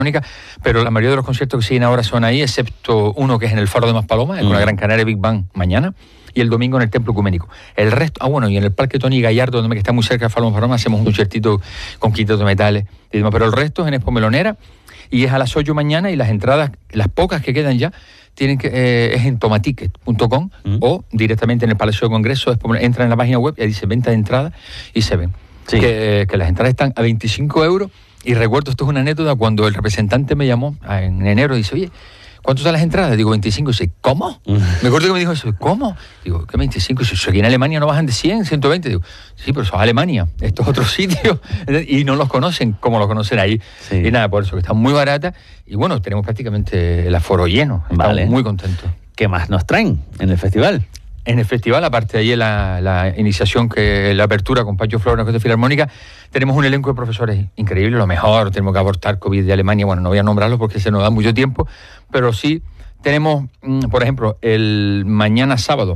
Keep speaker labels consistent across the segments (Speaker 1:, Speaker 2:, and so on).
Speaker 1: pero la mayoría de los conciertos que siguen ahora son ahí, excepto uno que es en el Faro de Maspaloma, con la Gran Canaria Big Band mañana, y el domingo en el Templo Ecuménico. El resto, y en el Parque Tony Gallardo, que está muy cerca de Faro de Maspaloma, hacemos un concertito con quinteto de metales y demás, pero el resto es en Expo Melonera, y es a las 8 mañana, y las entradas, las pocas que quedan ya, tienen que es en tomaticket.com o directamente en el Palacio de Congreso. Entran en la página web y dice venta de entrada y se ven. Sí. Que las entradas están a 25 euros. Y recuerdo, esto es una anécdota, cuando el representante me llamó en enero y dice, oye, ¿cuánto están las entradas? Digo, 25. Y dice, ¿cómo? Me acuerdo que me dijo eso, ¿cómo? Digo, ¿qué 25? Y dice, aquí en Alemania no bajan de 100, 120. Digo, sí, pero eso es Alemania, esto es otro sitio. Y no los conocen como los conocen ahí. Sí. Y nada, por eso, que están muy baratas. Y bueno, tenemos prácticamente el aforo lleno. Estamos muy contentos.
Speaker 2: ¿Qué más nos traen en el festival?
Speaker 1: En el festival, aparte de ahí la iniciación, la apertura con Pancho Flores, con la Filarmónica, tenemos un elenco de profesores increíble, lo mejor. Tenemos que abortar COVID de Alemania, no voy a nombrarlos porque se nos da mucho tiempo, pero sí tenemos, por ejemplo, el mañana sábado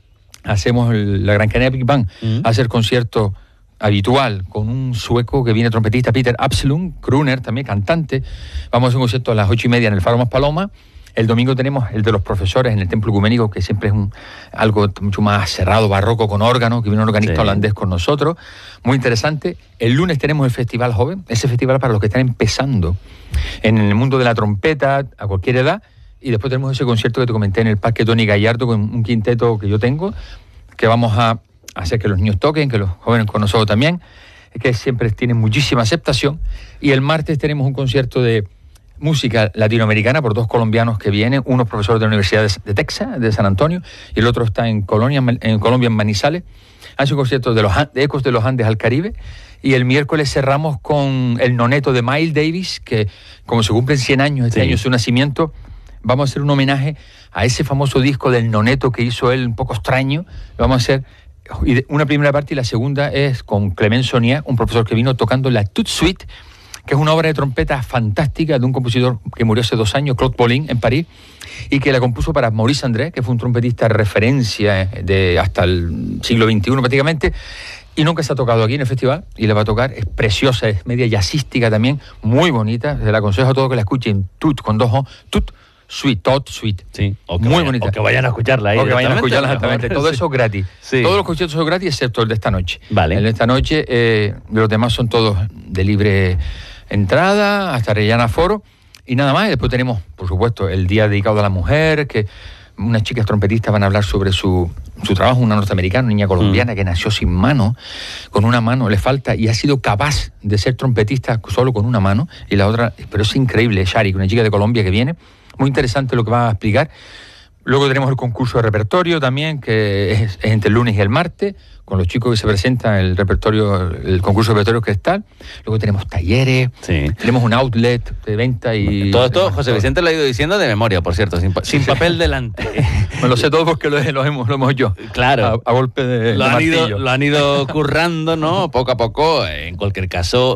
Speaker 1: hacemos la Gran Canaria Big Band, hacer concierto habitual con un sueco que viene trompetista, Peter Absalon, crooner también, cantante. Vamos a hacer un concierto a las 8:30 en el Faro Maspaloma. El domingo tenemos el de los profesores en el Templo Ecuménico, que siempre es algo mucho más cerrado, barroco, con órgano, que viene un organista holandés con nosotros, muy interesante. El lunes tenemos el Festival Joven, ese festival para los que están empezando en el mundo de la trompeta, a cualquier edad, y después tenemos ese concierto que te comenté en el Parque Tony Gallardo, con un quinteto que yo tengo, que vamos a hacer que los niños toquen, que los jóvenes con nosotros también, que siempre tienen muchísima aceptación. Y el martes tenemos un concierto de música latinoamericana por dos colombianos que vienen, uno profesor de la Universidad de Texas, de San Antonio, y el otro está en Colombia, en Manizales. Hace un concierto de Ecos de los Andes al Caribe, y el miércoles cerramos con el noneto de Miles Davis, que como se cumplen 100 años este año su nacimiento, vamos a hacer un homenaje a ese famoso disco del noneto que hizo él, un poco extraño. Lo vamos a hacer una primera parte, y la segunda es con Clement Sonier, un profesor que vino tocando la Toute Suite, que es una obra de trompeta fantástica de un compositor que murió hace 2 años, Claude Paulin, en París, y que la compuso para Maurice André, que fue un trompetista de referencia hasta el siglo XXI prácticamente, y nunca se ha tocado aquí en el festival, y le va a tocar. Es preciosa, es media jazzística también, muy bonita. Se la aconsejo a todos que la escuchen, Toute, con 2 O, Toute Suite, Toute Suite.
Speaker 2: Sí,
Speaker 1: muy bonita.
Speaker 2: O que vayan a escucharla ahí.
Speaker 1: O que vayan a escucharla exactamente. Todo eso es gratis. Sí. Todos los conciertos son gratis, excepto el de esta noche.
Speaker 2: Vale.
Speaker 1: El de esta noche, los demás son todos de libre entrada, hasta rellena aforo, y nada más. Y después tenemos, por supuesto, el día dedicado a la mujer, que unas chicas trompetistas van a hablar sobre su trabajo, una norteamericana, una niña colombiana que nació sin mano, con una mano le falta, y ha sido capaz de ser trompetista solo con una mano, y la otra, pero es increíble, Shari, una chica de Colombia que viene, muy interesante lo que va a explicar. Luego tenemos el concurso de repertorio también, que es entre el lunes y el martes, con los chicos que se presentan el concurso de repertorio cristal. Luego tenemos talleres, tenemos un outlet de venta y...
Speaker 2: Todo esto José Vicente lo ha ido diciendo de memoria, por cierto, sin papel delante.
Speaker 1: Me lo sé todo porque lo hemos yo.
Speaker 2: Claro.
Speaker 1: A golpe de martillo.
Speaker 2: Lo han ido currando, ¿no? Poco a poco. En cualquier caso,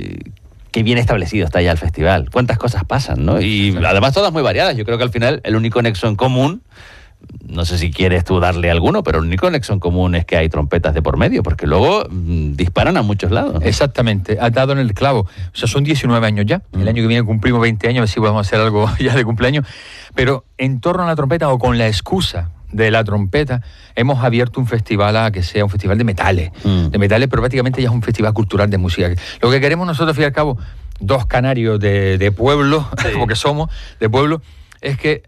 Speaker 2: qué bien establecido está ya el festival. Cuántas cosas pasan, ¿no? Y además todas muy variadas. Yo creo que al final el único nexo en común, no sé si quieres tú darle alguno, pero el único nexo en común es que hay trompetas de por medio, porque luego disparan a muchos lados, ¿no?
Speaker 1: Exactamente, has dado en el clavo. O sea, son 19 años ya. El año que viene cumplimos 20 años, a ver si podemos hacer algo ya de cumpleaños. Pero en torno a la trompeta, o con la excusa de la trompeta, hemos abierto un festival que sea un festival de metales, pero prácticamente ya es un festival cultural de música. Lo que queremos nosotros, al fin y al cabo, dos canarios de pueblo, porque somos de pueblo, es que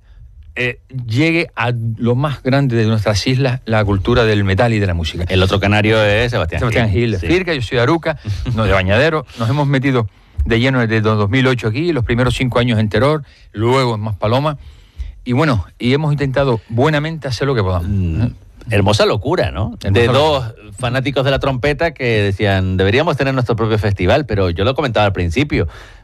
Speaker 1: llegue a lo más grande de nuestras islas la cultura del metal y de la música.
Speaker 2: El otro canario es Sebastián
Speaker 1: Gil. Firca, yo soy de Aruca, de Bañadero. Nos hemos metido de lleno desde 2008 aquí, los primeros 5 años en Terror, luego en Maspaloma, y bueno, y hemos intentado buenamente hacer lo que podamos.
Speaker 2: Hermosa locura, ¿no? De dos fanáticos de la trompeta que decían, deberíamos tener nuestro propio festival, pero yo lo comentaba al principio,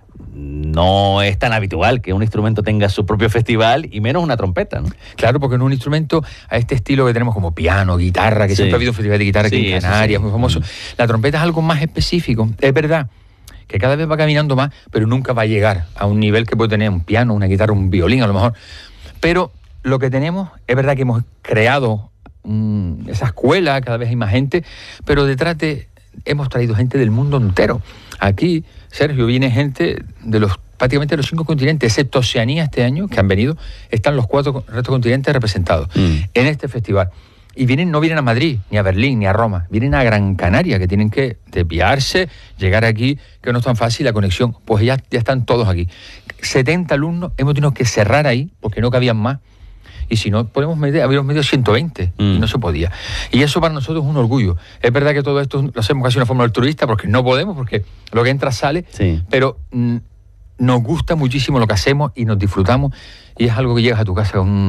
Speaker 2: no es tan habitual que un instrumento tenga su propio festival, y menos una trompeta, ¿no?
Speaker 1: Claro, porque no es un instrumento a este estilo que tenemos como piano, guitarra, que siempre ha habido un festival de guitarra aquí en Canarias, muy famoso. La trompeta es algo más específico. Es verdad que cada vez va caminando más, pero nunca va a llegar a un nivel que puede tener un piano, una guitarra, un violín a lo mejor. Pero lo que tenemos, es verdad que hemos creado esa escuela, cada vez hay más gente, pero hemos traído gente del mundo entero. Aquí, Sergio, viene gente de los prácticamente los 5 continentes, excepto Oceanía este año, que han venido, están los 4 restos continentes representados en este festival. Y no vienen a Madrid, ni a Berlín, ni a Roma, vienen a Gran Canaria, que tienen que desviarse, llegar aquí, que no es tan fácil la conexión. Pues ya están todos aquí. 70 alumnos, hemos tenido que cerrar ahí, porque no cabían más. Y si no, habíamos medio 120, y no se podía. Y eso para nosotros es un orgullo. Es verdad que todo esto lo hacemos casi de una forma altruista, porque no podemos, porque lo que entra sale, pero nos gusta muchísimo lo que hacemos y nos disfrutamos, y es algo que llegas a tu casa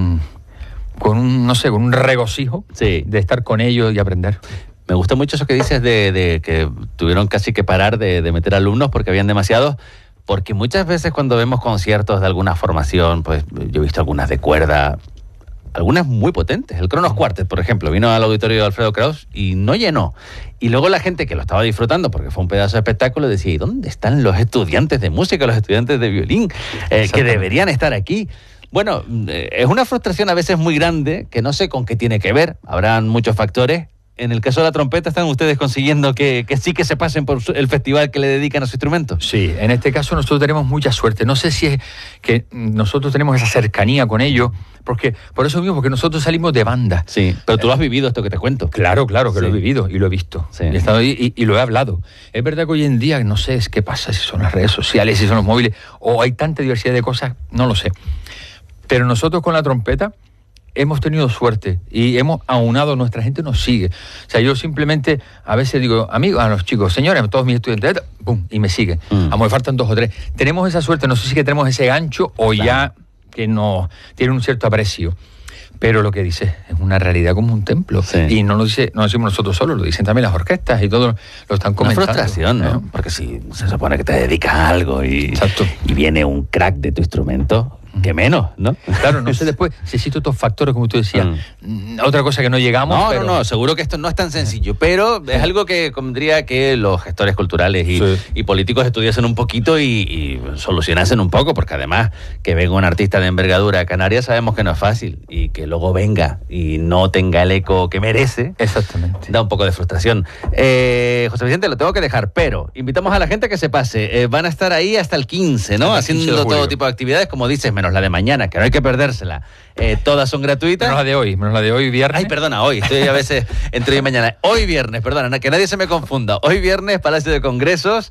Speaker 1: con un regocijo de estar con ellos y aprender.
Speaker 2: Me gusta mucho eso que dices de que tuvieron casi que parar de meter alumnos porque habían demasiados, porque muchas veces cuando vemos conciertos de alguna formación, pues yo he visto algunas de cuerda, algunas muy potentes. El Kronos Quartet, por ejemplo, vino al auditorio de Alfredo Kraus y no llenó. Y luego la gente que lo estaba disfrutando, porque fue un pedazo de espectáculo, decía, ¿y dónde están los estudiantes de música, los estudiantes de violín, que deberían estar aquí? Bueno, es una frustración a veces muy grande, que no sé con qué tiene que ver, habrán muchos factores. En el caso de la trompeta, ¿están ustedes consiguiendo que sí que se pasen por el festival que le dedican a su instrumento?
Speaker 1: Sí, en este caso nosotros tenemos mucha suerte. No sé si es que nosotros tenemos esa cercanía con ellos, porque por eso mismo, porque nosotros salimos de banda.
Speaker 2: Sí, pero tú lo has vivido esto que te cuento.
Speaker 1: Claro, que lo he vivido y lo he visto. Sí. He estado ahí y lo he hablado. Es verdad que hoy en día, no sé qué pasa, si son las redes sociales, si son los móviles, o hay tanta diversidad de cosas, no lo sé. Pero nosotros con la trompeta hemos tenido suerte y hemos aunado, nuestra gente nos sigue. O sea, yo simplemente a veces digo, amigos, a los chicos, señores, todos mis estudiantes, ¡pum!, y me siguen. A lo mejor faltan 2 o 3. Tenemos esa suerte, no sé si que tenemos ese gancho o ya que nos tiene un cierto aprecio. Pero lo que dice es una realidad como un templo. Sí. Y no lo decimos nosotros solos, lo dicen también las orquestas y todo lo están comentando.
Speaker 2: Una frustración, ¿no? Porque si se supone que te dedicas a algo y viene un crack de tu instrumento, que menos, ¿no?
Speaker 1: Claro, no sé después si existen otros factores, como tú decías. Otra cosa que no llegamos.
Speaker 2: No, seguro que esto no es tan sencillo, pero es algo que convendría que los gestores culturales y políticos estudiasen un poquito y solucionasen un poco, porque además que venga un artista de envergadura a Canarias sabemos que no es fácil, y que luego venga y no tenga el eco que merece.
Speaker 1: Exactamente.
Speaker 2: Da un poco de frustración. José Vicente, lo tengo que dejar, pero invitamos a la gente a que se pase. Van a estar ahí hasta el 15, ¿no? Haciendo todo tipo de actividades, como dices, menos la de mañana, que no hay que perdérsela. Todas son gratuitas.
Speaker 1: Menos la de hoy viernes.
Speaker 2: Ay, perdona, hoy. Estoy a veces entre hoy y mañana. Hoy viernes, perdona, que nadie se me confunda. Hoy viernes, Palacio de Congresos,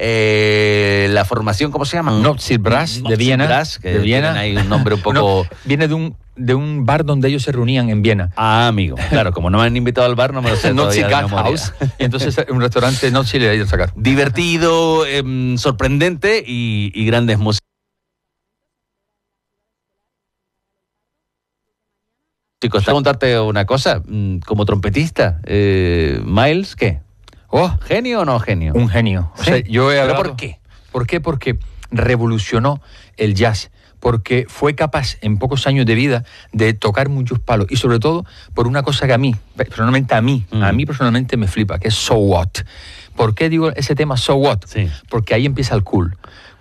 Speaker 2: la formación, ¿cómo se llama?
Speaker 1: Notzi Brass, de Viena.
Speaker 2: Brass, que de Viena. Hay un nombre un poco...
Speaker 1: viene de un bar donde ellos se reunían en Viena.
Speaker 2: Ah, amigo. Claro, como no me han invitado al bar, no me lo sé
Speaker 1: Notzi
Speaker 2: todavía.
Speaker 1: House. Y entonces un restaurante Notzi le ha ido a sacar.
Speaker 2: Divertido, sorprendente y grandes músicos. Chicos, preguntarte una cosa, como trompetista, Miles, ¿qué? ¿Genio o no genio?
Speaker 1: Un genio.
Speaker 2: ¿Sí?
Speaker 1: O sea, yo he hablado,
Speaker 2: ¿pero por qué?
Speaker 1: ¿Por qué? Porque revolucionó el jazz, porque fue capaz en pocos años de vida de tocar muchos palos, y sobre todo por una cosa que a mí personalmente me flipa, que es So What. ¿Por qué digo ese tema So What?
Speaker 2: Sí.
Speaker 1: Porque ahí empieza el cool.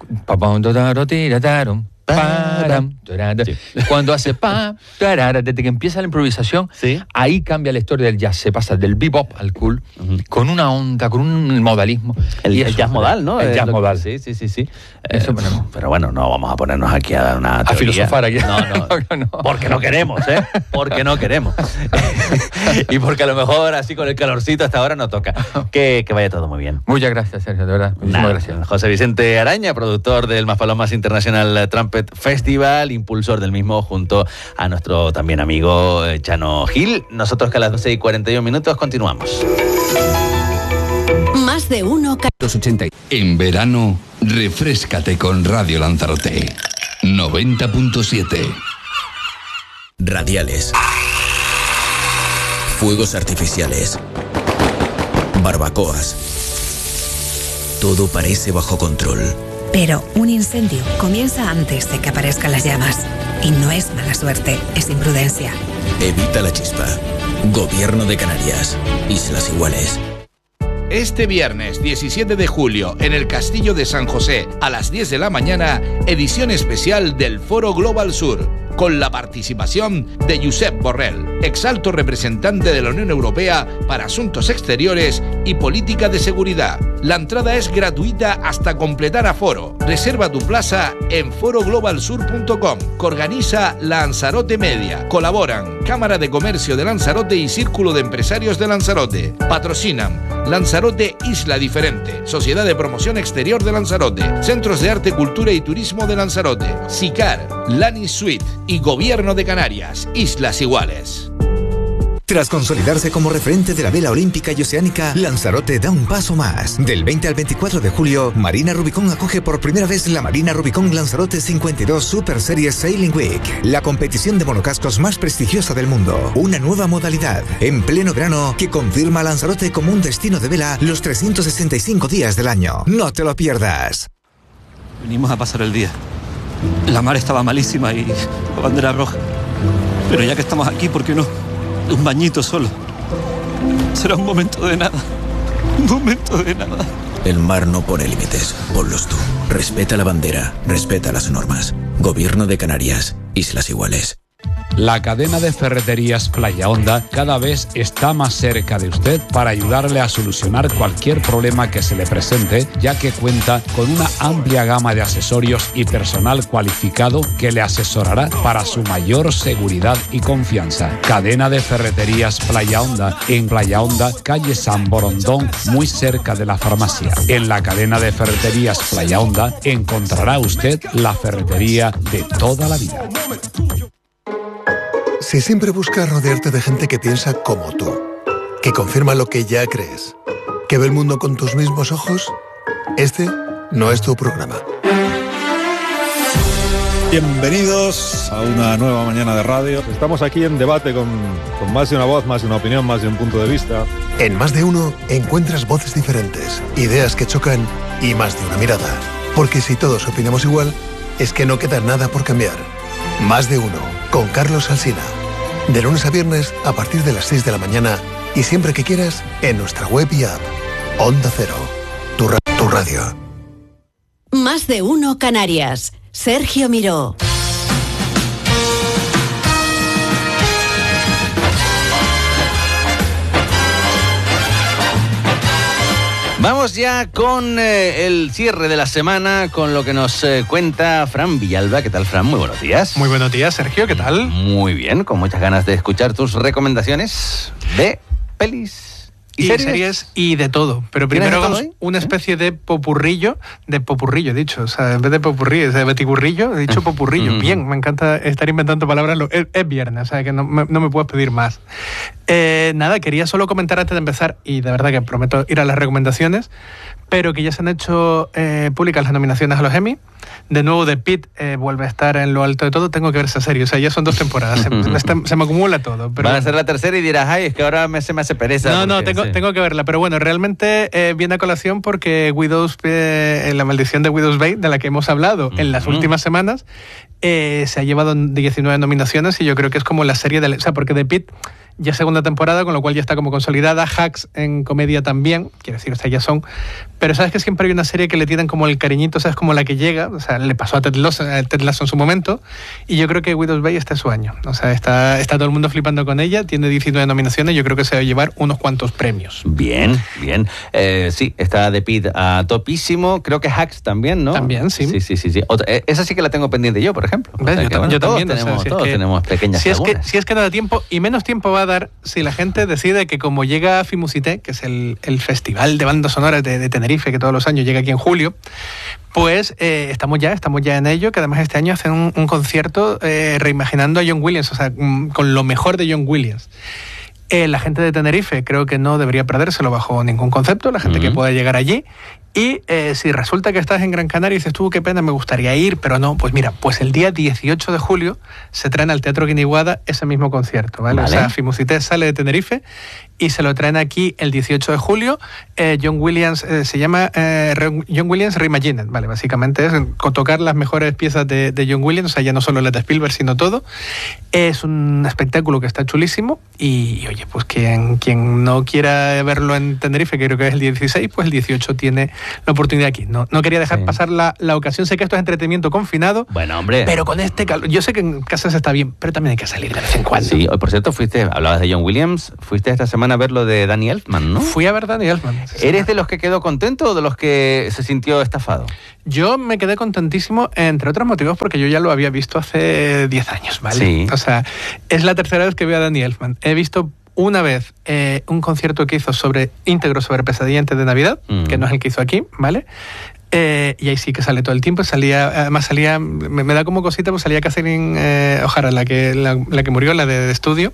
Speaker 1: Cuando hace desde que empieza la improvisación, ahí cambia la historia del jazz. Se pasa del bebop al cool, con una onda, con un modalismo.
Speaker 2: El jazz modal, ¿no?
Speaker 1: El jazz modal.
Speaker 2: Sí. Pero bueno, no vamos a ponernos aquí a dar una teoría.
Speaker 1: A filosofar aquí.
Speaker 2: No. Porque no queremos, ¿eh? Porque no queremos. Y porque a lo mejor así con el calorcito hasta ahora no toca. Que vaya todo muy bien.
Speaker 1: Muchas gracias, Sergio, de verdad. Muchísimas gracias.
Speaker 2: José Vicente Araña, productor del Maspalomas International Trumpet Festival, impulsor del mismo, junto a nuestro también amigo Chano Gil. Nosotros que a las 12:41 continuamos.
Speaker 3: Más de uno.
Speaker 4: 80. En verano, refréscate con Radio Lanzarote. 90.7.
Speaker 5: Radiales. Fuegos artificiales. Barbacoas. Todo parece bajo control.
Speaker 6: Pero un incendio comienza antes de que aparezcan las llamas. Y no es mala suerte, es imprudencia.
Speaker 5: Evita la chispa. Gobierno de Canarias. Islas Iguales.
Speaker 7: Este viernes 17 de julio, en el Castillo de San José, a las 10 de la mañana, edición especial del Foro Global Sur. con la participación de Josep Borrell, exalto representante de la Unión Europea para Asuntos Exteriores y Política de Seguridad. La entrada es gratuita hasta completar aforo. Reserva tu plaza en foroglobalsur.com, que organiza Lanzarote Media. Colaboran Cámara de Comercio de Lanzarote y Círculo de Empresarios de Lanzarote. Patrocinan Lanzarote Isla Diferente, Sociedad de Promoción Exterior de Lanzarote, Centros de Arte, Cultura y Turismo de Lanzarote, SICAR, Lani Suite y Gobierno de Canarias, Islas Iguales.
Speaker 3: Tras consolidarse como referente de la vela olímpica y oceánica, Lanzarote da un paso más. Del 20 al 24 de julio, Marina Rubicón acoge por primera vez la Marina Rubicón Lanzarote 52 Super Series Sailing Week, la competición de monocascos más prestigiosa del mundo. Una nueva modalidad, en pleno verano, que confirma a Lanzarote como un destino de vela los 365 días del año. No te lo pierdas.
Speaker 8: Venimos a pasar el día. La mar estaba malísima y bandera roja. Pero ya que estamos aquí, ¿por qué no? Un bañito solo. Será un momento de nada. Un momento de nada.
Speaker 5: El mar no pone límites. Ponlos tú. Respeta la bandera. Respeta las normas. Gobierno de Canarias. Islas Iguales.
Speaker 9: La cadena de ferreterías Playa Honda cada vez está más cerca de usted para ayudarle a solucionar cualquier problema que se le presente, ya que cuenta con una amplia gama de accesorios y personal cualificado que le asesorará para su mayor seguridad y confianza. Cadena de ferreterías Playa Honda, en Playa Honda, calle San Borondón, muy cerca de la farmacia. En la cadena de ferreterías Playa Honda encontrará usted la ferretería de toda la vida.
Speaker 10: Si siempre buscas rodearte de gente que piensa como tú, que confirma lo que ya crees, que ve el mundo con tus mismos ojos, este no es tu programa.
Speaker 11: Bienvenidos a una nueva mañana de radio. Estamos aquí en debate con más de una voz, más de una opinión, más de un punto de vista.
Speaker 10: En Más de Uno encuentras voces diferentes, ideas que chocan y más de una mirada. Porque si todos opinamos igual, es que no queda nada por cambiar. Más de Uno, con Carlos Alsina. De lunes a viernes a partir de las 6 de la mañana y siempre que quieras en nuestra web y app. Onda Cero, tu radio.
Speaker 12: Más de Uno Canarias. Sergio Miró.
Speaker 2: Vamos ya con el cierre de la semana, con lo que nos cuenta Fran Villalba. ¿Qué tal, Fran? Muy buenos días.
Speaker 13: Muy buenos días, Sergio. ¿Qué tal?
Speaker 2: Muy bien, con muchas ganas de escuchar tus recomendaciones de pelis y series
Speaker 13: y de todo. Pero primero hagamos una especie de popurrillo, he dicho. O sea, en vez de popurrí, es de betiburrillo, he dicho popurrillo. Bien, me encanta estar inventando palabras. Es viernes, o sea, que no me puedes pedir más. Nada, quería solo comentar antes de empezar, y de verdad que prometo ir a las recomendaciones, pero que ya se han hecho públicas las nominaciones a los Emmy. De nuevo, The Pitt vuelve a estar en lo alto de todo. Tengo que ver esa serie, o sea, ya son 2 temporadas, se me acumula todo. Pero
Speaker 2: van a ser la tercera y dirás, ay, es que ahora se me hace pereza.
Speaker 13: No, tengo que verla, pero bueno, realmente viene a colación porque La Maldición de Widow's Bay, de la que hemos hablado en las últimas semanas, se ha llevado 19 nominaciones y yo creo que es como la serie o sea, porque The Pitt ya segunda temporada, con lo cual ya está como consolidada. Hacks en comedia también, quiero decir, o sea, ya son. Pero sabes que siempre hay una serie que le tienen como el cariñito, sabes, como la que llega, o sea, le pasó a Ted Lasso en su momento, y yo creo que Widow's Bay está en su año. O sea, está todo el mundo flipando con ella, tiene 19 nominaciones, yo creo que se va a llevar unos cuantos premios.
Speaker 2: Bien. Sí, está The Pitt a topísimo, creo que Hacks también, ¿no?
Speaker 13: También, sí.
Speaker 2: Sí. Esa sí que la tengo pendiente yo, por ejemplo.
Speaker 13: O sea, yo también.
Speaker 2: Todos tenemos pequeñas lagunas.
Speaker 13: Si es que no da tiempo, y menos tiempo va a dar si la gente decide que como llega Fimusité, que es el festival de bandas sonoras de Tenerife, que todos los años llega aquí en julio, pues estamos ya en ello, que además este año hacen un concierto reimaginando a John Williams, o sea, con lo mejor de John Williams. La gente de Tenerife creo que no debería perdérselo bajo ningún concepto, la gente que pueda llegar allí. Y si resulta que estás en Gran Canaria y dices tú, qué pena, me gustaría ir, pero no, pues mira, pues el día 18 de julio se traen al Teatro Guiniguada ese mismo concierto, ¿vale? O sea, Fimusité sale de Tenerife y se lo traen aquí el 18 de julio. John Williams se llama John Williams Reimagined, ¿vale? Básicamente es tocar las mejores piezas de John Williams, o sea, ya no solo las de Spielberg, sino todo. Es un espectáculo que está chulísimo y oye, pues quien no quiera verlo en Tenerife, que creo que es el 16, pues el 18 tiene oportunidad aquí. No quería dejar pasar la ocasión. Sé que esto es entretenimiento confinado.
Speaker 2: Bueno, hombre.
Speaker 13: Pero con este calor, yo sé que en casa se está bien, pero también hay que salir de vez en cuando.
Speaker 2: Sí, por cierto, hablabas de John Williams, fuiste esta semana a ver lo de Danny Elfman, ¿no?
Speaker 13: Fui a ver Danny Elfman.
Speaker 2: ¿Eres de los que quedó contento o de los que se sintió estafado?
Speaker 13: Yo me quedé contentísimo, entre otros motivos, porque yo ya lo había visto hace 10 años, ¿vale?
Speaker 2: Sí.
Speaker 13: O sea, es la tercera vez que veo a Danny Elfman. He visto una vez un concierto que hizo íntegro sobre Pesadilla antes de Navidad, que no es el que hizo aquí, ¿vale? Y ahí sí que sale todo el tiempo. Además salía, me da como cosita, pues salía Catherine O'Hara, la que murió, la de estudio.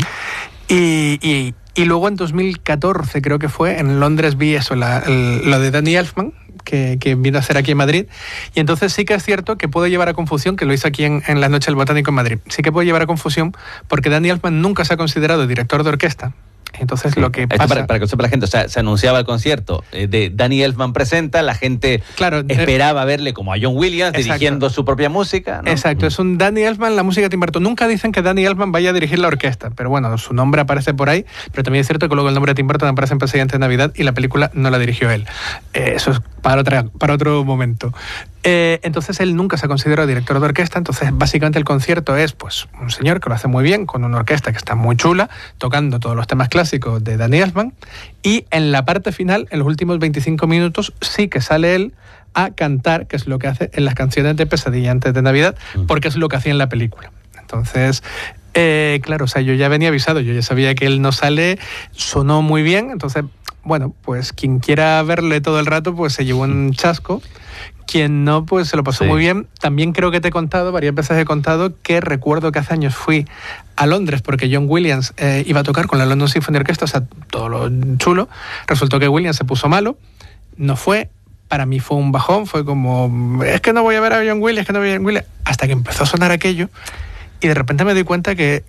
Speaker 13: Y luego en 2014 creo que fue, en Londres vi eso, lo de Danny Elfman, que vino a hacer aquí en Madrid, y entonces sí que es cierto que puede llevar a confusión, que lo hizo aquí en la Noche del Botánico en Madrid, sí que puede llevar a confusión porque Danny Elfman nunca se ha considerado director de orquesta. Entonces lo que pasa...
Speaker 2: Esto para que sepa la gente, o sea, se anunciaba el concierto de Danny Elfman presenta, la gente esperaba verle como a John Williams dirigiendo su propia música, ¿no?
Speaker 13: Exacto, es un Danny Elfman, la música de Tim Burton. Nunca dicen que Danny Elfman vaya a dirigir la orquesta, pero bueno, su nombre aparece por ahí, pero también es cierto que luego el nombre de Tim Burton aparece en Pesadilla antes de Navidad y la película no la dirigió él. Eso es para otro momento. Entonces él nunca se ha considerado director de orquesta, entonces básicamente el concierto es pues un señor que lo hace muy bien, con una orquesta que está muy chula, tocando todos los temas clásicos de Danny Elfman, y en la parte final, en los últimos 25 minutos, sí que sale él a cantar, que es lo que hace en las canciones de Pesadilla antes de Navidad, porque es lo que hacía en la película. Entonces, claro, o sea, yo ya venía avisado, yo ya sabía que él no sale, sonó muy bien, entonces, bueno, pues quien quiera verle todo el rato, pues se llevó un chasco. Quien no, pues se lo pasó muy bien. También creo que te he contado, varias veces he contado, que recuerdo que hace años fui a Londres porque John Williams iba a tocar con la London Symphony Orchestra, o sea, todo lo chulo. Resultó que Williams se puso malo, no fue. Para mí fue un bajón, fue como, es que no voy a ver a John Williams, hasta que empezó a sonar aquello y de repente me di cuenta que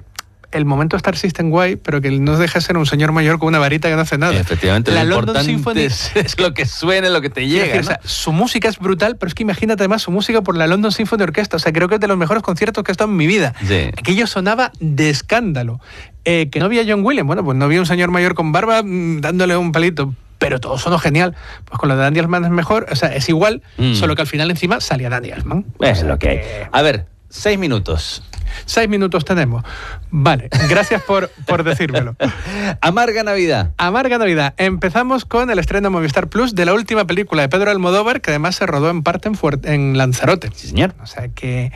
Speaker 13: el momento Star System guay, pero que no deja de ser un señor mayor con una varita que no hace nada.
Speaker 2: Efectivamente,
Speaker 13: la
Speaker 2: lo
Speaker 13: London
Speaker 2: importante
Speaker 13: Symphony
Speaker 2: es lo que suene, lo que te llega,
Speaker 13: decir,
Speaker 2: ¿no?
Speaker 13: o sea, su música es brutal, pero es que imagínate además su música por la London Symphony Orchestra. O sea, creo que es de los mejores conciertos que he estado en mi vida.
Speaker 2: Sí.
Speaker 13: Aquello sonaba de escándalo. Que no había John Williams, bueno, pues no había un señor mayor con barba dándole un palito, pero todo sonó genial. Pues con lo de Danny Elfman es mejor, o sea, es igual, solo que al final encima salía Danny Elfman.
Speaker 2: Es lo que hay. A ver, 6 minutos.
Speaker 13: 6 minutos tenemos. Vale, gracias por decírmelo.
Speaker 2: Amarga Navidad.
Speaker 13: Amarga Navidad. Empezamos con el estreno Movistar Plus de la última película de Pedro Almodóvar, que además se rodó en parte en Lanzarote.
Speaker 2: Sí, señor.
Speaker 13: O sea que...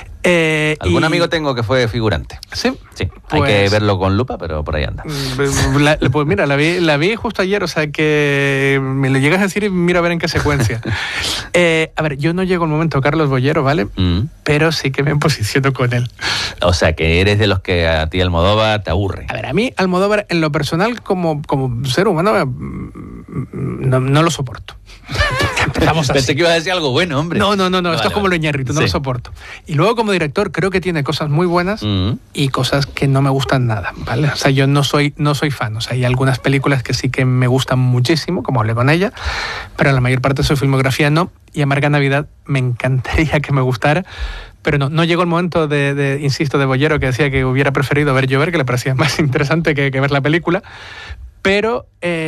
Speaker 2: Algún amigo tengo que fue figurante.
Speaker 13: Sí.
Speaker 2: Sí, hay que verlo con lupa, pero por ahí anda.
Speaker 13: Pues mira, la vi justo ayer, o sea que me lo llegas a decir y miro a ver en qué secuencia. A ver, yo no llego al momento Carlos Bollero, ¿vale? Pero sí que me posiciono con él.
Speaker 2: O sea, que eres de los que a ti Almodóvar te aburre.
Speaker 13: A ver, a mí Almodóvar, en lo personal, como ser humano, no lo soporto.
Speaker 2: Pensé que iba a decir algo bueno, hombre.
Speaker 13: No, esto es como lo Iñárritu, no lo soporto. Y luego como director creo que tiene cosas muy buenas y cosas que no me gustan nada, ¿vale? O sea, yo no soy fan, o sea, hay algunas películas que sí que me gustan muchísimo, como hablé con ella, pero la mayor parte de su filmografía no, y Amarga Navidad me encantaría que me gustara, pero no llegó el momento insisto, de Bollero, que decía que hubiera preferido ver Llover, que le parecía más interesante que ver la película, pero...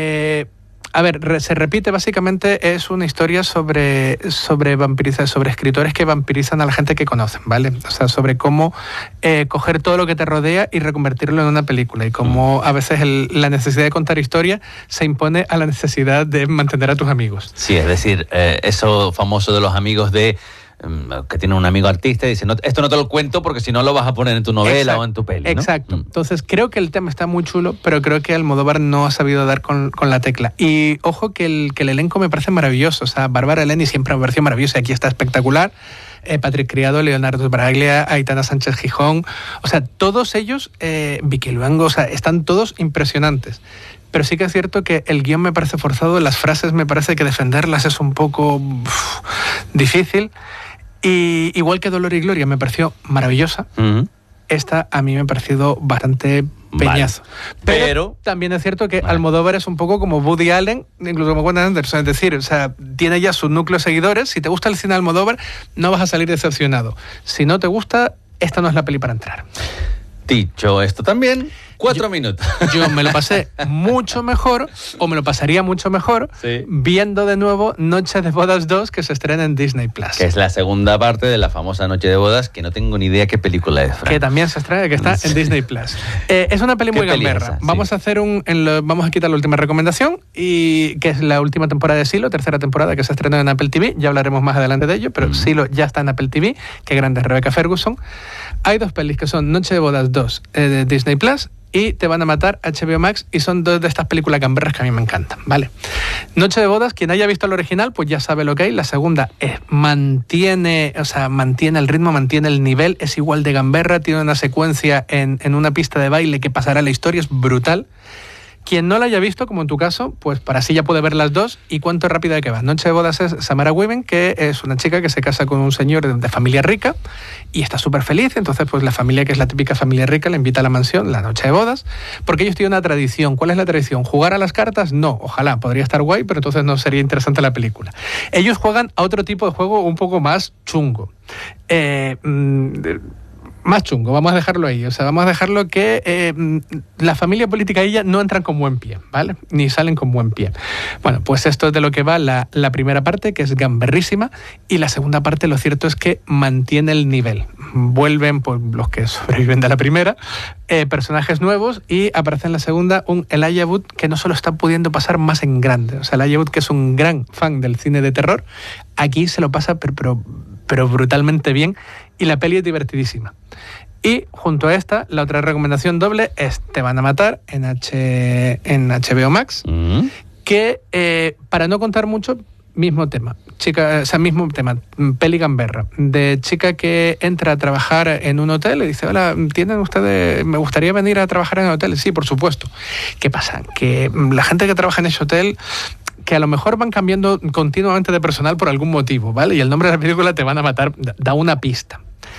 Speaker 13: A ver, se repite, básicamente es una historia sobre escritores que vampirizan a la gente que conocen, ¿vale? O sea, sobre cómo coger todo lo que te rodea y reconvertirlo en una película, y cómo a veces la necesidad de contar historia se impone a la necesidad de mantener a tus amigos.
Speaker 2: Sí, es decir, eso famoso de los amigos que tiene un amigo artista y dice, no, esto no te lo cuento porque si no lo vas a poner en tu novela o en tu peli, ¿no?
Speaker 13: Exacto. Entonces creo que el tema está muy chulo, pero creo que Almodóvar no ha sabido dar con la tecla. Y ojo que el elenco me parece maravilloso. O sea, Bárbara Eleni siempre me pareció maravillosa, aquí está espectacular. Patrick Criado, Leonardo Sbaraglia, Aitana Sánchez Gijón, o sea, todos ellos, Vicky Luengo, o sea, están todos impresionantes. Pero sí que es cierto que el guión me parece forzado, las frases me parece que defenderlas es un poco difícil. Y igual que Dolor y Gloria me pareció maravillosa, esta a mí me ha parecido bastante peñazo. Vale. Pero también es cierto que Almodóvar es un poco como Woody Allen, incluso como Wes Anderson, es decir, o sea, tiene ya su núcleo de seguidores. Si te gusta el cine de Almodóvar, no vas a salir decepcionado. Si no te gusta, esta no es la peli para entrar.
Speaker 2: Dicho esto también, 4 minutos.
Speaker 13: Yo me lo pasé mucho mejor, o me lo pasaría mucho mejor, viendo de nuevo Noche de Bodas 2, que se estrena en Disney Plus.
Speaker 2: Que es la segunda parte de la famosa Noche de Bodas, que no tengo ni idea qué película es, Fran.
Speaker 13: Que también se estrena, que está en Disney Plus. Es una peli muy gamberra. Vamos a hacer vamos a quitar la última recomendación, y que es la última temporada de Silo, tercera temporada, que se estrenó en Apple TV. Ya hablaremos más adelante de ello, pero Silo ya está en Apple TV. Qué grande es Rebecca Ferguson. Hay 2 pelis que son Noche de Bodas 2 de Disney Plus y Te van a matar, HBO Max, y son 2 de estas películas gamberras que a mí me encantan, ¿vale? Noche de Bodas, quien haya visto el original, pues ya sabe lo que hay. La segunda mantiene el ritmo, mantiene el nivel, es igual de gamberra, tiene una secuencia en una pista de baile que pasará a la historia, es brutal. Quien no la haya visto, como en tu caso, pues para así ya puede ver las 2. ¿Y cuánto rápida de qué va? Noche de Bodas es Samara Weaving, que es una chica que se casa con un señor de familia rica y está súper feliz. Entonces, pues la familia, que es la típica familia rica, le invita a la mansión la noche de bodas, porque ellos tienen una tradición. ¿Cuál es la tradición? ¿Jugar a las cartas? No, ojalá, podría estar guay, pero entonces no sería interesante la película. Ellos juegan a otro tipo de juego un poco más chungo. Más chungo, vamos a dejarlo ahí. Vamos a dejarlo que la familia política y ella no entran con buen pie, ¿vale? Ni salen con buen pie. Bueno, pues esto es de lo que va la primera parte, que es gamberrísima, y la segunda parte, lo cierto es que mantiene el nivel. Vuelven, pues, los que sobreviven de la primera, personajes nuevos, y aparece en la segunda un Elijah Wood que no solo está pudiendo pasar más en grande. Elijah Wood, que es un gran fan del cine de terror, aquí se lo pasa pero brutalmente bien, y la peli es divertidísima. Y junto a esta, la otra recomendación doble es Te van a matar en HBO Max, que para no contar mucho, mismo tema, peli gamberra, de chica que entra a trabajar en un hotel y dice: hola, ¿tienen ustedes, me gustaría venir a trabajar en el hotel? Sí, por supuesto. ¿Qué pasa? Que la gente que trabaja en ese hotel, que a lo mejor van cambiando continuamente de personal por algún motivo, ¿vale? Y el nombre de la película, Te van a matar, da una pista.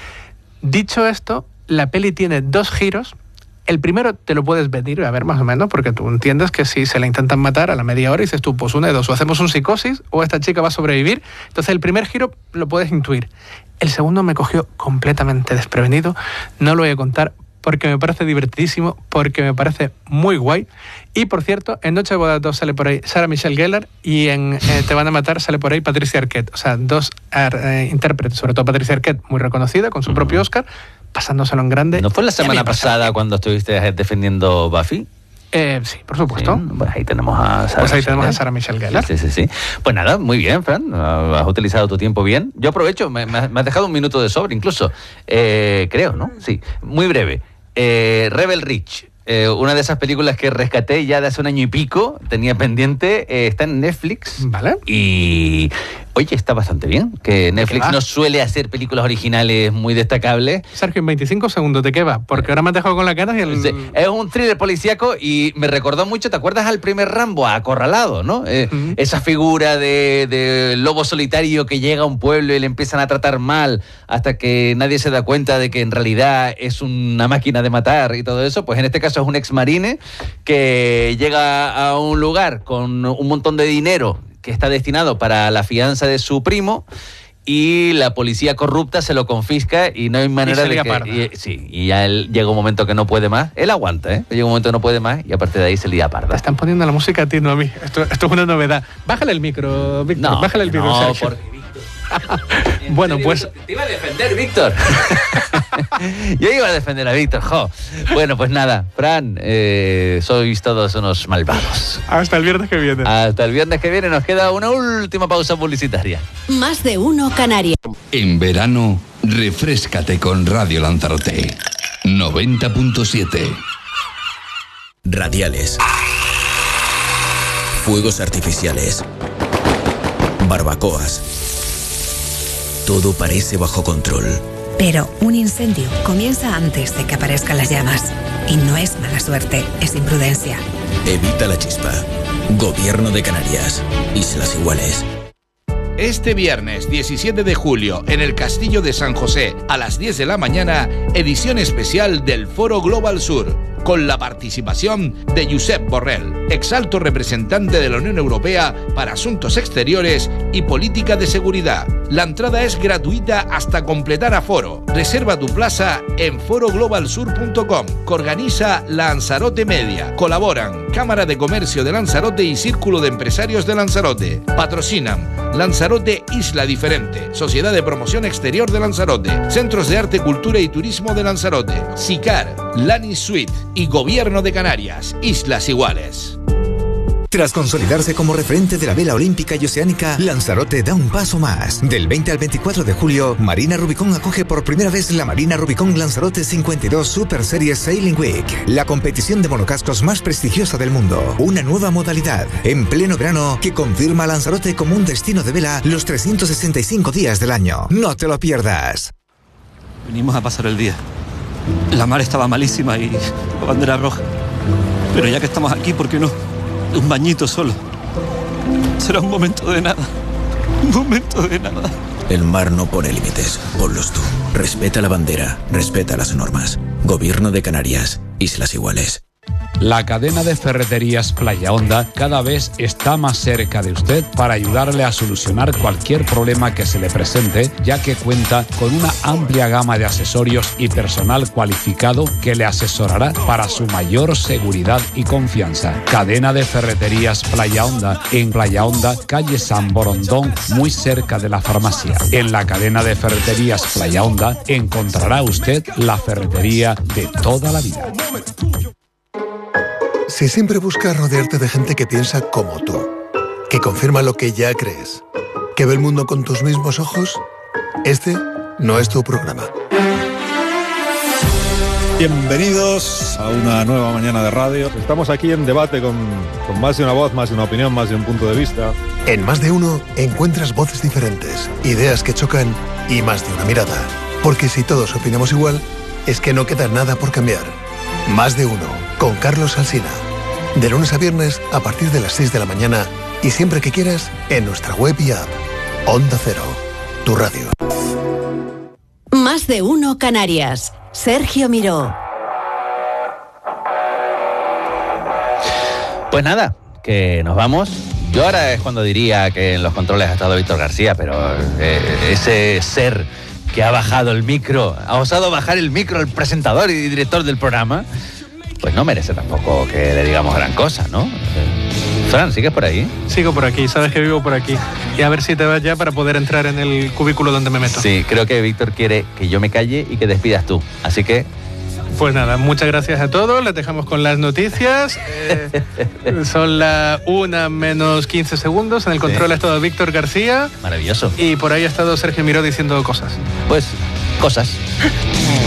Speaker 13: Dicho esto, la peli tiene 2 giros. El primero te lo puedes venir a ver más o menos, porque tú entiendes que si se la intentan matar a la media hora, dices tú, pues una de dos, o hacemos un psicosis o esta chica va a sobrevivir. Entonces el primer giro lo puedes intuir. El segundo me cogió completamente desprevenido. No lo voy a contar porque me parece divertidísimo, porque me parece muy guay. Y, por cierto, en Noche de Bodas 2 sale por ahí Sarah Michelle Gellar, y en Te van a matar sale por ahí Patricia Arquette. O sea, 2 intérpretes, sobre todo Patricia Arquette, muy reconocida, con su propio Oscar, pasándoselo en grande.
Speaker 2: ¿No fue la semana pasada cuando estuviste defendiendo Buffy?
Speaker 13: Sí, por supuesto.
Speaker 2: Sí, pues ahí tenemos a
Speaker 13: Sarah Michelle Gellar.
Speaker 2: Sí. Pues nada, muy bien, Fran. Has utilizado tu tiempo bien. Yo aprovecho, me has dejado un minuto de sobre incluso. Creo, ¿no? Sí, muy breve. Rebel Ridge, una de esas películas que rescaté ya de hace un año y pico, tenía pendiente, está en Netflix.
Speaker 13: Vale.
Speaker 2: Y oye, está bastante bien, que Netflix no suele hacer películas originales muy destacables.
Speaker 13: Sergio, en 25 segundos, ¿de qué va? Porque ahora me has dejado con la cara y el...
Speaker 2: Sí, es un thriller policíaco y me recordó mucho, ¿te acuerdas al primer Rambo, Acorralado, no? Esa figura de lobo solitario que llega a un pueblo y le empiezan a tratar mal hasta que nadie se da cuenta de que en realidad es una máquina de matar y todo eso. Pues en este caso es un exmarine que llega a un lugar con un montón de dinero que está destinado para la fianza de su primo, y la policía corrupta se lo confisca y no hay manera de que... Y ya él llega un momento que no puede más. Él aguanta, llega un momento que no puede más y a partir de ahí se lía parda.
Speaker 13: Te están poniendo la música a ti, no a mí. Esto es una novedad. Bájale el micro, Víctor.
Speaker 2: No,
Speaker 13: bájale el micro,
Speaker 2: no,
Speaker 13: Sergio.
Speaker 2: porque
Speaker 13: Bueno, pues...
Speaker 2: Te iba a defender, Víctor. Yo iba a defender a Víctor, jo. Bueno, pues nada, Fran, sois todos unos malvados.
Speaker 13: Hasta el viernes que viene.
Speaker 2: Hasta el viernes que viene. Nos queda una última pausa publicitaria.
Speaker 12: Más de uno Canarias.
Speaker 4: En verano, refréscate con Radio Lanzarote. 90.7.
Speaker 5: Radiales. Fuegos artificiales. Barbacoas. Todo parece bajo control.
Speaker 6: Pero un incendio comienza antes de que aparezcan las llamas. Y no es mala suerte, es imprudencia.
Speaker 5: Evita la chispa. Gobierno de Canarias. Islas Iguales.
Speaker 7: Este viernes 17 de julio, en el Castillo de San José, a las 10 de la mañana, edición especial del Foro Global Sur. con la participación de Josep Borrell, exalto representante de la Unión Europea para Asuntos Exteriores y Política de Seguridad. La entrada es gratuita hasta completar aforo. Reserva tu plaza en foroglobalsur.com, que organiza Lanzarote Media. Colaboran Cámara de Comercio de Lanzarote y Círculo de Empresarios de Lanzarote. Patrocinan Lanzarote Isla Diferente, Sociedad de Promoción Exterior de Lanzarote, Centros de Arte, Cultura y Turismo de Lanzarote, SICAR, Lani Suite y Gobierno de Canarias, Islas Iguales.
Speaker 3: Tras consolidarse como referente de la vela olímpica y oceánica, Lanzarote da un paso más. Del 20 al 24 de julio, Marina Rubicón acoge por primera vez la Marina Rubicón Lanzarote 52 Super Series Sailing Week, la competición de monocascos más prestigiosa del mundo. Una nueva modalidad, en pleno verano, que confirma a Lanzarote como un destino de vela los 365 días del año. No te lo pierdas.
Speaker 8: Venimos a pasar el día. La mar estaba malísima y la bandera roja. Pero ya que estamos aquí, ¿por qué no? Un bañito solo. Será un momento de nada. Un momento de nada.
Speaker 5: El mar no pone límites. Ponlos tú. Respeta la bandera. Respeta las normas. Gobierno de Canarias. Islas Iguales.
Speaker 9: La cadena de ferreterías Playa Honda cada vez está más cerca de usted para ayudarle a solucionar cualquier problema que se le presente, ya que cuenta con una amplia gama de accesorios y personal cualificado que le asesorará para su mayor seguridad y confianza. Cadena de ferreterías Playa Honda, en Playa Honda, calle San Borondón, muy cerca de la farmacia. En la cadena de ferreterías Playa Honda encontrará usted la ferretería de toda la vida.
Speaker 10: Si siempre buscas rodearte de gente que piensa como tú, que confirma lo que ya crees, que ve el mundo con tus mismos ojos, este no es tu programa.
Speaker 11: Bienvenidos a una nueva mañana de radio. Estamos aquí en debate con más de una voz, más de una opinión, más de un punto de vista.
Speaker 10: En Más de Uno encuentras voces diferentes, ideas que chocan y más de una mirada. Porque si todos opinamos igual, es que no queda nada por cambiar. Más de Uno, con Carlos Alsina. De lunes a viernes a partir de las 6 de la mañana y siempre que quieras en nuestra web y app. Onda Cero, tu radio.
Speaker 12: Más de Uno Canarias. Sergio Miró.
Speaker 2: Pues nada, que nos vamos. Yo ahora es cuando diría que en los controles ha estado Víctor García, pero ese ser que ha bajado el micro, ha osado bajar el micro al presentador y director del programa, pues no merece tampoco que le digamos gran cosa, ¿no? Fran, ¿sigues por ahí?
Speaker 13: Sigo por aquí, sabes que vivo por aquí. Y a ver si te vas ya para poder entrar en el cubículo donde me meto.
Speaker 2: Sí, creo que Víctor quiere que yo me calle y que despidas tú, así que...
Speaker 13: Pues nada, muchas gracias a todos, les dejamos con las noticias. Son las 1 menos 15 segundos, en el control ha estado Víctor García.
Speaker 2: Maravilloso.
Speaker 13: Y por ahí ha estado Sergio Miró diciendo cosas.
Speaker 2: Pues, cosas.